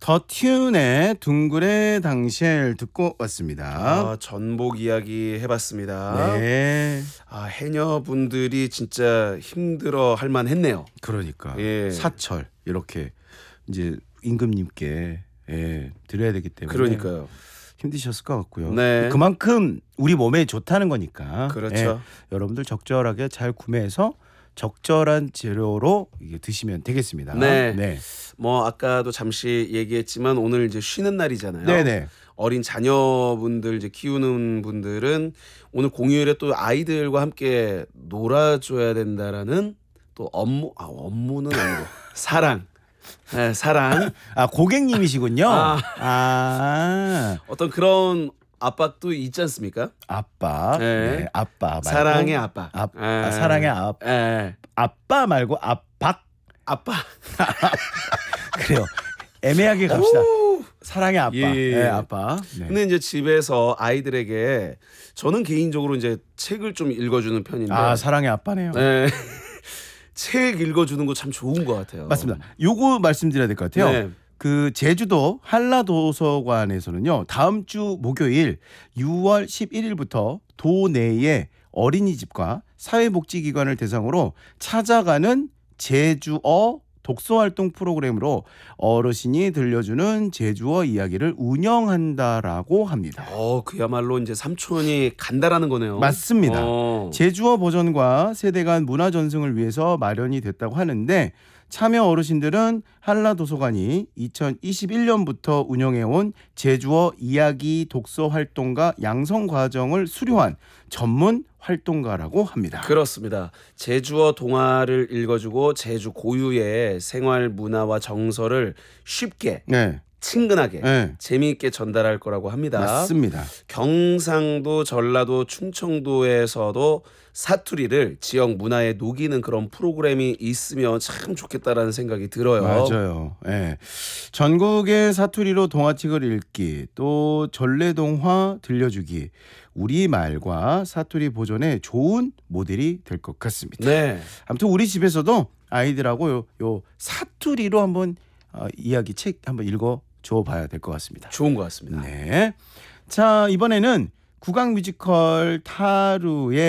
더 튠의 둥그레 당시엘 듣고 왔습니다. 전복 이야기 해봤습니다. 네. 해녀분들이 진짜 힘들어 할 만했네요. 그러니까 예. 사철 이렇게 이제 임금님께 드려야 되기 때문에 그러니까요. 힘드셨을 것 같고요. 네. 그만큼 우리 몸에 좋다는 거니까. 그렇죠. 여러분들 적절하게 잘 구매해서 적절한 재료로 이게 드시면 되겠습니다. 네. 뭐 아까도 잠시 얘기했지만 오늘 이제 쉬는 날이잖아요. 네네. 어린 자녀분들 이제 키우는 분들은 오늘 공휴일에 또 아이들과 함께 놀아줘야 된다라는 또 업무는 아니고 사랑. 네, 사랑. 고객님이시군요. 어떤 그런 압박도 있지 않습니까? 아빠. 네. 네, 아빠 말고 사랑의 아빠. 사랑의 아빠 말고 압박. 아빠. 그래요. 애매하게 갑시다. 사랑의 아빠. 예. 네, 아빠. 네. 근데 이제 집에서 아이들에게 저는 개인적으로 이제 책을 좀 읽어주는 편인데. 사랑의 아빠네요. 네. 책 읽어주는 거 참 좋은 것 같아요. 맞습니다. 요거 말씀드려야 될 것 같아요. 네. 그 제주도 한라도서관에서는요, 다음 주 목요일 6월 11일부터 도내의 어린이집과 사회복지기관을 대상으로 찾아가는 제주어 독서활동 프로그램으로 어르신이 들려주는 제주어 이야기를 운영한다라고 합니다. 그야말로 이제 삼촌이 간다라는 거네요. 맞습니다. 제주어 버전과 세대 간 문화 전승을 위해서 마련이 됐다고 하는데 참여 어르신들은 한라도서관이 2021년부터 운영해온 제주어 이야기 독서 활동가 양성 과정을 수료한 전문 활동가라고 합니다. 그렇습니다. 제주어 동화를 읽어주고 제주 고유의 생활 문화와 정서를 쉽게 친근하게 재미있게 전달할 거라고 합니다. 맞습니다. 경상도, 전라도, 충청도에서도 사투리를 지역 문화에 녹이는 그런 프로그램이 있으면 참 좋겠다라는 생각이 들어요. 맞아요. 전국의 사투리로 동화책을 읽기, 또 전래동화 들려주기, 우리말과 사투리 보존에 좋은 모델이 될 것 같습니다. 네. 아무튼 우리 집에서도 아이들하고 요 사투리로 한번 이야기 책 한번 읽어 줘 봐야 될 것 같습니다. 좋은 것 같습니다. 네. 자, 이번에는 국악 뮤지컬 타루의